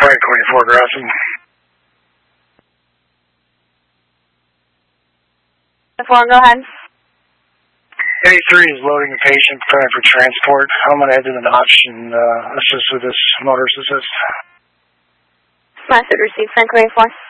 Frank 24 Grassham. 4, go ahead. 83 is loading a patient, preparing for transport. I'm going to head to the notch and assist with this motorist assist. Message received, Frank 24.